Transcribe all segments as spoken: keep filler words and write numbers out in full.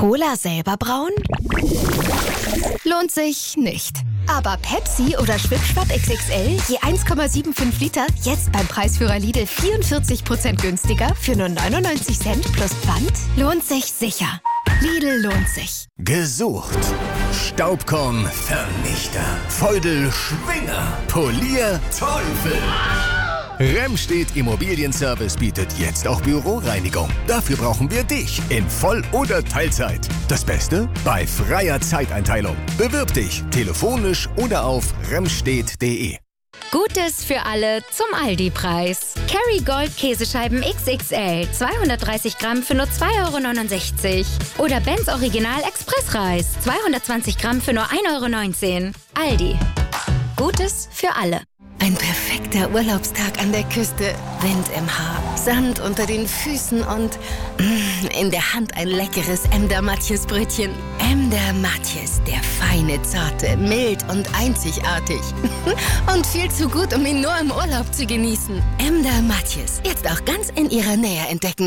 Cola selber brauen? Lohnt sich nicht. Aber Pepsi oder Schwipschwapp X X L je eins Komma fünfundsiebzig Liter jetzt beim Preisführer Lidl vierundvierzig Prozent günstiger für nur neunundneunzig Cent plus Pfand? Lohnt sich sicher. Lidl lohnt sich. Gesucht. Staubkorn-Vernichter. Feudel-Schwinger. Polier-Teufel. Remstedt Immobilienservice bietet jetzt auch Büroreinigung. Dafür brauchen wir dich in Voll- oder Teilzeit. Das Beste? Bei freier Zeiteinteilung. Bewirb dich telefonisch oder auf remstedt punkt de. Gutes für alle zum Aldi-Preis. Kerrygold Käsescheiben X X L, zweihundertdreißig Gramm für nur zwei Euro neunundsechzig. Oder Benz Original Expressreis, zweihundertzwanzig Gramm für nur ein Euro neunzehn. Aldi. Gutes für alle. Ein perfekter Urlaubstag an der Küste. Wind im Haar, Sand unter den Füßen und mm, in der Hand ein leckeres Emder Matjes Brötchen. Emder Matjes, der feine, zarte, mild und einzigartig. Und viel zu gut, um ihn nur im Urlaub zu genießen. Emder Matjes, jetzt auch ganz in ihrer Nähe entdecken.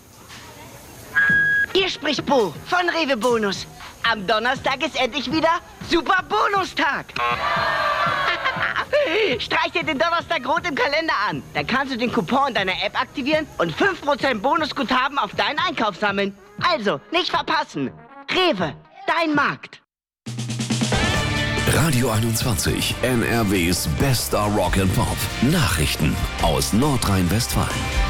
Hier spricht Bo von Rewe Bonus. Am Donnerstag ist endlich wieder Super Bonustag. Streich dir den Donnerstag rot im Kalender an. Dann kannst du den Coupon deiner App aktivieren und fünf Prozent Bonusguthaben auf deinen Einkauf sammeln. Also, nicht verpassen. Rewe, dein Markt. Radio einundzwanzig, N R Ws bester Rock and Pop. Nachrichten aus Nordrhein-Westfalen.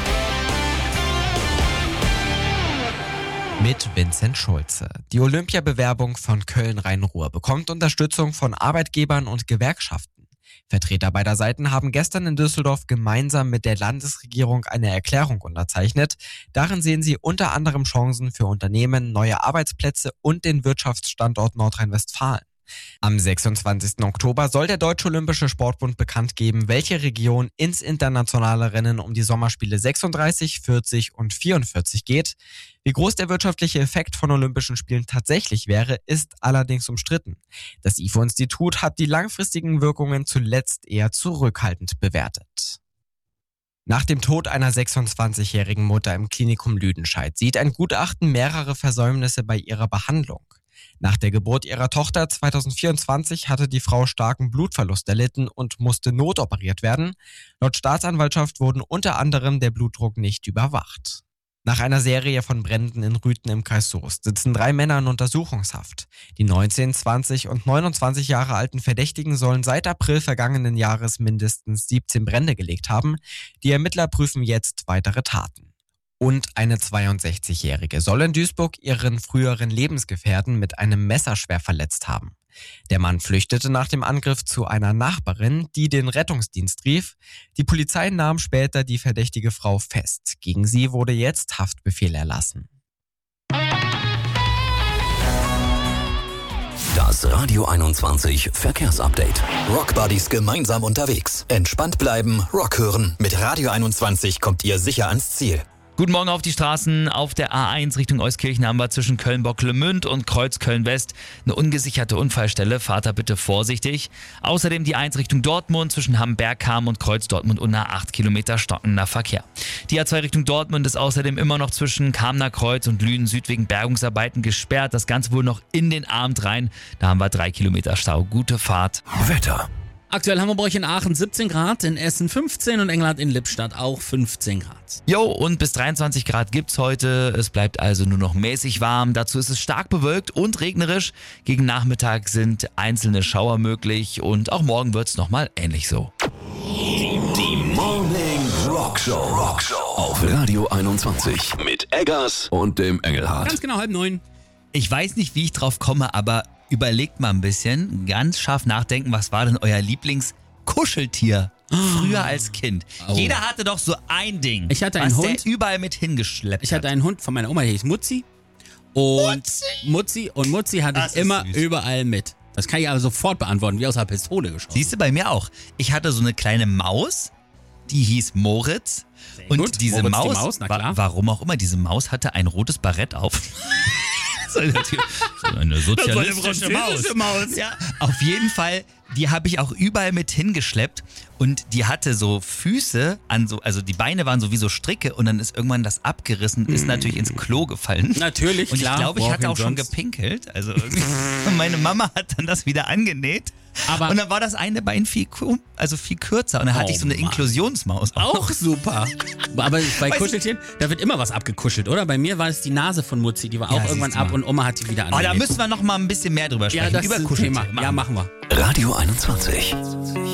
Mit Vincent Schulze. Die Olympiabewerbung von Köln-Rhein-Ruhr bekommt Unterstützung von Arbeitgebern und Gewerkschaften. Vertreter beider Seiten haben gestern in Düsseldorf gemeinsam mit der Landesregierung eine Erklärung unterzeichnet. Darin sehen sie unter anderem Chancen für Unternehmen, neue Arbeitsplätze und den Wirtschaftsstandort Nordrhein-Westfalen. Am sechsundzwanzigsten Oktober soll der Deutsche Olympische Sportbund bekannt geben, welche Region ins internationale Rennen um die Sommerspiele sechsunddreißig, vierzig und vierundvierzig geht. Wie groß der wirtschaftliche Effekt von Olympischen Spielen tatsächlich wäre, ist allerdings umstritten. Das I F O-Institut hat die langfristigen Wirkungen zuletzt eher zurückhaltend bewertet. Nach dem Tod einer sechsundzwanzigjährigen Mutter im Klinikum Lüdenscheid sieht ein Gutachten mehrere Versäumnisse bei ihrer Behandlung. Nach der Geburt ihrer Tochter zweitausendvierundzwanzig hatte die Frau starken Blutverlust erlitten und musste notoperiert werden. Laut Staatsanwaltschaft wurden unter anderem der Blutdruck nicht überwacht. Nach einer Serie von Bränden in Rüthen im Kreis Soest sitzen drei Männer in Untersuchungshaft. Die neunzehn, zwanzig und neunundzwanzig Jahre alten Verdächtigen sollen seit April vergangenen Jahres mindestens siebzehn Brände gelegt haben. Die Ermittler prüfen jetzt weitere Taten. Und eine zweiundsechzigjährige soll in Duisburg ihren früheren Lebensgefährten mit einem Messer schwer verletzt haben. Der Mann flüchtete nach dem Angriff zu einer Nachbarin, die den Rettungsdienst rief. Die Polizei nahm später die verdächtige Frau fest. Gegen sie wurde jetzt Haftbefehl erlassen. Das Radio einundzwanzig Verkehrsupdate. Rockbuddies gemeinsam unterwegs. Entspannt bleiben, Rock hören. Mit Radio einundzwanzig kommt ihr sicher ans Ziel. Guten Morgen auf die Straßen. Auf der A eins Richtung Euskirchen haben wir zwischen Köln-Bocklemünd und Kreuz-Köln-West eine ungesicherte Unfallstelle. Fahrt da bitte vorsichtig. Außerdem die eins Richtung Dortmund zwischen Hamm-Bergham und Kreuz-Dortmund unter acht Kilometer stockender Verkehr. Die A zwei Richtung Dortmund ist außerdem immer noch zwischen Kamener Kreuz und Lünen Süd wegen Bergungsarbeiten gesperrt. Das Ganze wohl noch in den Abend rein. Da haben wir drei Kilometer Stau. Gute Fahrt. Wetter. Aktuell haben wir bei euch in Aachen siebzehn Grad, in Essen fünfzehn und Engelhardt in Lippstadt auch fünfzehn Grad. Jo, und bis dreiundzwanzig Grad gibt's heute. Es bleibt also nur noch mäßig warm. Dazu ist es stark bewölkt und regnerisch. Gegen Nachmittag sind einzelne Schauer möglich und auch morgen wird's nochmal ähnlich so. Die Morning Rock Show. Rock Show auf Radio einundzwanzig mit Eggers und dem Engelhardt. Ganz genau, halb neun. Ich weiß nicht, wie ich drauf komme, aber überlegt mal ein bisschen, ganz scharf nachdenken, was war denn euer Lieblingskuscheltier früher als Kind? Oh. Jeder hatte doch so ein Ding, Ich hatte einen was Hund. der überall mit hingeschleppt Ich hatte hat. einen Hund von meiner Oma, der hieß Mutzi. Und Mutzi, Mutzi und Mutzi hatte Das ich ist immer süß. überall mit. Das kann ich aber sofort beantworten, wie aus einer Pistole geschossen. Siehst du, bei mir auch. Ich hatte so eine kleine Maus, die hieß Moritz. Sehr Und gut. diese Moritz die Maus, Maus, na wa- klar. warum auch immer, diese Maus hatte ein rotes Barett auf. So eine, so eine sozialistische Maus. Ja, auf jeden Fall die habe ich auch überall mit hingeschleppt und die hatte so Füße an so, also die Beine waren so wie so Stricke und dann ist irgendwann das abgerissen, ist natürlich ins Klo gefallen. Natürlich, und klar. ich glaube, ich hatte auch schon sonst? gepinkelt. Also und meine Mama hat dann das wieder angenäht. Aber und dann war das eine Bein viel, also viel kürzer und dann hatte Oh ich so eine Mann. Inklusionsmaus. Auch super. Aber bei Weißt Kuscheltieren, da wird immer was abgekuschelt, oder? Bei mir war es die Nase von Mutzi, die war Ja, auch irgendwann siehst du ab mal. und Oma hat die wieder Oh, angenäht. da müssen wir noch mal ein bisschen mehr drüber ja, sprechen. das Über ist ein Kuscheltiere. Thema. Ja, machen wir. Radio einundzwanzig.